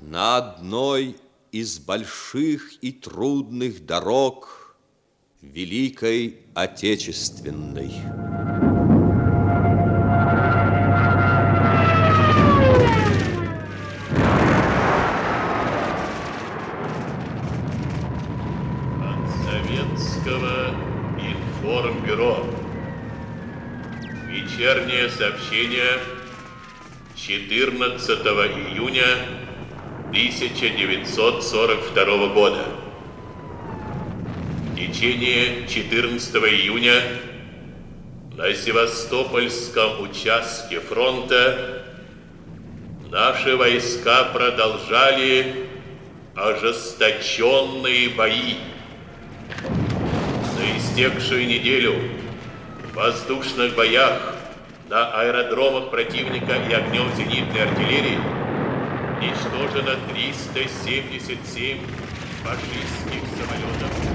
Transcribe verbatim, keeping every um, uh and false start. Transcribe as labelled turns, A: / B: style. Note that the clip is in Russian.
A: На одной из больших и трудных дорог Великой Отечественной.
B: От Советского информбюро. Вечернее сообщение четырнадцатого июня тысяча девятьсот сорок второго года. В течение четырнадцатого июня на Севастопольском участке фронта наши войска продолжали ожесточенные бои. За истекшую неделю в воздушных боях на аэродромах противника и огнем зенитной артиллерии уничтожено триста семьдесят семь фашистских самолетов.